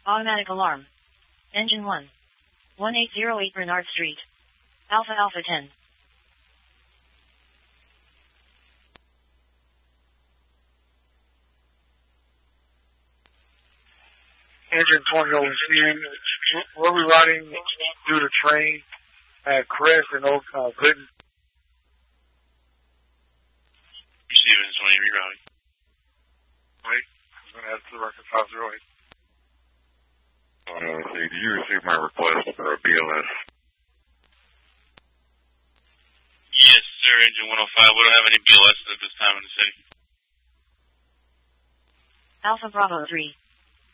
Automatic alarm. Engine 1. 1808 Bernard Street. Alpha Alpha 10. Engine 20 over Steve. We'll be riding through the train at Crest and Clinton. Stevens 20 rerouting. Wait, I'm going to have to record 508. Did you receive my request for a BLS? Yes, sir, Engine 105. We don't have any BLS at this time in the city. Alpha Bravo 3.